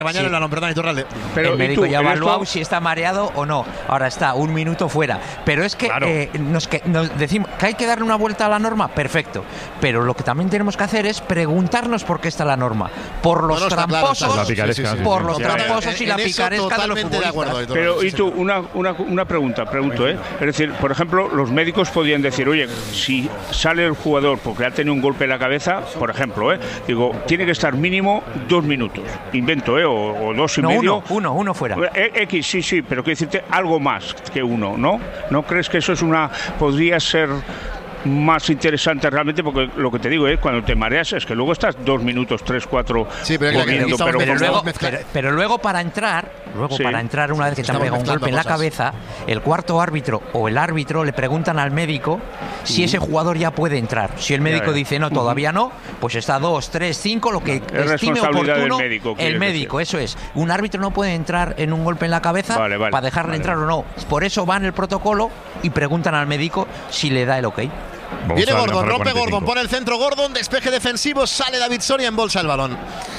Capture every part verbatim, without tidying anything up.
Mañana el balón, perdón, Iturralde. Pero el médico ya ha evaluado si está mareado o no. Ahora está un minuto fuera. Pero es que, claro. eh, nos, que nos decimos que hay que darle una vuelta a la norma, perfecto. Pero lo que también tenemos que hacer es preguntarnos por qué está la norma. Por los no, no, tramposos, claro, sí, sí, sí, sí, por sí, los sí, tramposos sí, y la picaresca de los futbolistas. De acuerdo, pero, y tú, una, una, una pregunta, pregunto, ¿eh? Es decir, por ejemplo, los médicos podían decir, oye, si sale el jugador porque ha tenido un golpe en la cabeza, por ejemplo, ¿eh? Digo, tiene que estar mínimo dos minutos. Invento, ¿eh? O, o dos y no, medio. Uno, uno, uno fuera. X, sí, sí, pero quiero decirte algo más que uno, ¿no? ¿No crees que eso es una, podría ser más interesante realmente? Porque lo que te digo es, cuando te mareas es que luego estás dos minutos, tres, cuatro sí, pero, comiendo, pero, pero, luego, pero, pero luego para entrar, luego sí. para entrar una vez que te han pegado un golpe en la cabeza, el cuarto árbitro o el árbitro le preguntan al médico si uh. ese jugador ya puede entrar. Si el médico ya, ya. dice no, todavía no, pues está dos, tres, cinco, lo que es estime oportuno del médico, el médico, decir. Eso es. Un árbitro no puede entrar en un golpe en la cabeza vale, vale, para dejarle vale, entrar vale. o no. Por eso van el protocolo y preguntan al médico si le da el ok. Vamos Viene Gordon, rompe Gordon, pone el centro Gordon, despeje defensivo, sale David Soria, embolsa el balón.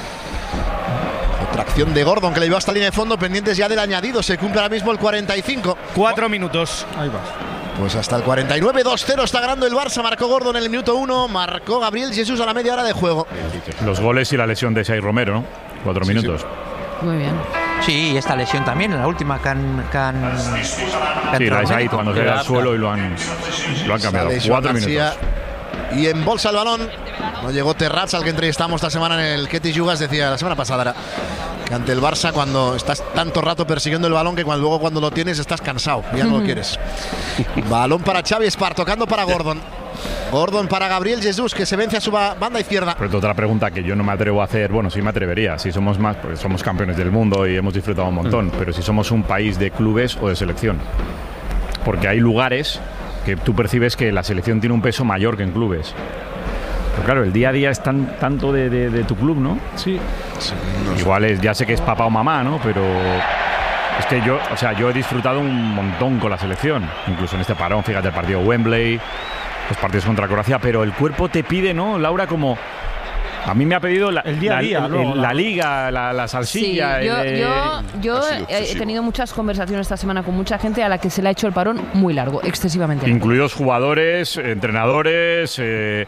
Otra acción de Gordon que le llevó hasta la línea de fondo, pendientes ya del añadido, se cumple ahora mismo el cuarenta y cinco. Cuatro minutos, ahí va. Pues hasta el cuarenta y nueve, dos cero está ganando el Barça, marcó Gordon en el minuto uno, marcó Gabriel Jesús a la media hora de juego. Los goles y la lesión de Shai Romero, ¿no? Cuatro sí, minutos. Sí. Muy bien. Sí, esta lesión también, en la última que han... Que han, que sí, la Shai cuando se da al suelo y lo han, lo han cambiado. Cuatro minutos. Y embolsa el balón. No llegó Terrats, al que entrevistamos esta semana en el Ketty Yugas, decía la semana pasada era que ante el Barça, cuando estás tanto rato persiguiendo el balón que cuando, luego cuando lo tienes estás cansado, ya no lo quieres. Balón para Xavi Espar, tocando para Gordon. Gordon para Gabriel Jesús, que se vence a su banda izquierda. Pero otra pregunta que yo no me atrevo a hacer, bueno, sí me atrevería, si somos más, porque somos campeones del mundo y hemos disfrutado un montón, mm. pero si somos un país de clubes o de selección. Porque hay lugares que tú percibes que la selección tiene un peso mayor que en clubes. Pero claro, el día a día es tan, tanto de, de, de tu club, ¿no? Sí. sí no Igual es, ya sé que es papá o mamá, ¿no? Pero es que yo, o sea, yo he disfrutado un montón con la selección. Incluso en este parón, fíjate, el partido Wembley, los partidos contra Croacia, pero el cuerpo te pide, ¿no, Laura? Como a mí me ha pedido la, el día a día, la, ¿no? la, la liga, la, la salsilla. Sí, yo el, yo, yo he tenido muchas conversaciones esta semana con mucha gente a la que se le ha hecho el parón muy largo, excesivamente largo. Incluidos jugadores, entrenadores. Eh,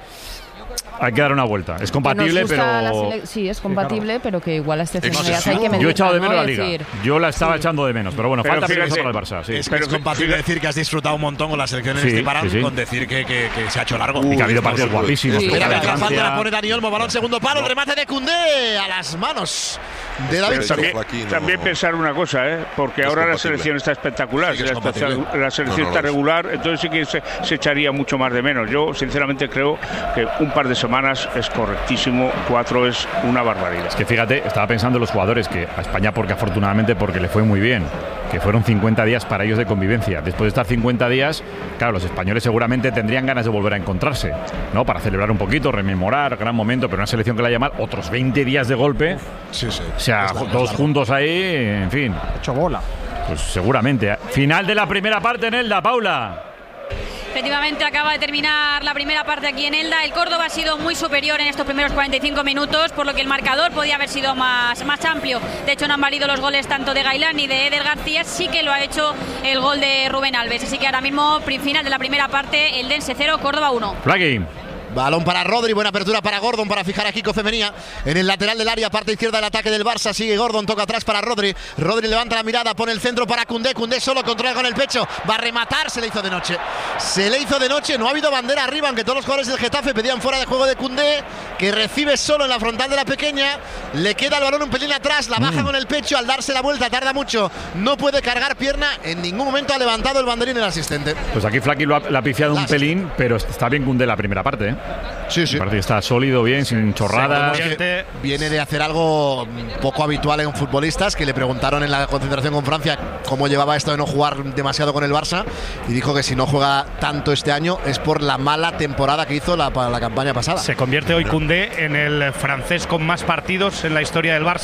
hay que dar una vuelta. Es compatible, pero sele- sí, es compatible, pero que igual a este final hay que medir. Yo he echado de menos ¿no? la liga. Decir, yo la estaba sí. echando de menos, pero bueno, pero falta fíjate, para el Barça. Sí. Es, pero es compatible decir que has disfrutado un montón con la selección en sí, este parón, sí, sí. con decir que, que, que se ha hecho largo. Uh, y que ha habido partidos guapísimos. Sí. Mira, la falta la pone Dani Olmo, balón segundo palo, el remate de Koundé a las manos de David. También, no, también pensar una cosa, ¿eh? porque es ahora la selección está espectacular, sí, la, la selección no, no, está regular, entonces sí que se, se echaría mucho más de menos. Yo sinceramente creo que un par de semanas es correctísimo, cuatro es una barbaridad. Es que fíjate, estaba pensando en los jugadores que a España, porque afortunadamente porque le fue muy bien, que fueron cincuenta días para ellos de convivencia. Después de estar cincuenta días, claro, los españoles seguramente tendrían ganas de volver a encontrarse, ¿no? Para celebrar un poquito, rememorar, gran momento, pero una selección que la llama otros veinte días de golpe. Sí, sí. O sea, es todos es juntos ahí, en fin. Hecho bola. Pues seguramente. Final de la primera parte en Elda, Paula. Efectivamente, acaba de terminar la primera parte aquí en Elda. El Córdoba ha sido muy superior en estos primeros cuarenta y cinco minutos, por lo que el marcador podía haber sido más, más amplio. De hecho, no han valido los goles tanto de Gailán ni de Eder García, sí que lo ha hecho el gol de Rubén Alves. Así que ahora mismo, final de la primera parte, el Dense cero, Córdoba uno. Flaggy. Balón para Rodri, buena apertura para Gordon para fijar a Kiko Femenía en el lateral del área, parte izquierda del ataque del Barça. Sigue Gordon, toca atrás para Rodri. Rodri levanta la mirada, pone el centro para Koundé. Koundé solo controla con el pecho, va a rematar, se le hizo de noche. Se le hizo de noche, no ha habido bandera arriba, aunque todos los jugadores del Getafe pedían fuera de juego de Koundé, que recibe solo en la frontal de la pequeña. Le queda el balón un pelín atrás, la baja mm. con el pecho, al darse la vuelta tarda mucho, no puede cargar pierna, en ningún momento ha levantado el banderín el asistente. Pues aquí Flaqui lo ha, lo ha pifiado un pelín, pero está bien Koundé la primera parte, ¿eh? Sí, sí. Está sólido, bien, sin chorradas. Viene de hacer algo poco habitual en futbolistas, que le preguntaron en la concentración con Francia cómo llevaba esto de no jugar demasiado con el Barça, y dijo que si no juega tanto este año es por la mala temporada que hizo la, la campaña pasada. Se convierte hoy Koundé en el francés con más partidos en la historia del Barça,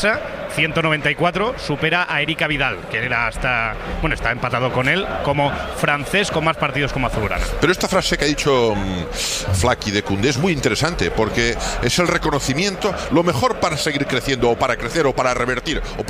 ciento noventa y cuatro, supera a Erika Vidal, que era hasta, bueno, está empatado con él como francés con más partidos como azulgrana. Pero esta frase que ha dicho um, Flaki de Koundé es muy interesante, porque es el reconocimiento, lo mejor para seguir creciendo, o para crecer, o para revertir, o